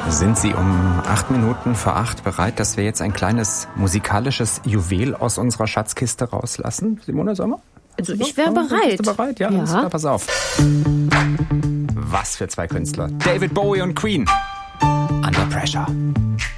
Sind Sie um 8:08 bereit, dass wir jetzt ein kleines musikalisches Juwel aus unserer Schatzkiste rauslassen? Simone, sollen wir? Also ich wäre bereit. Bist du bereit? Ja, alles klar, pass auf. Was für zwei Künstler. David Bowie und Queen. Under Pressure.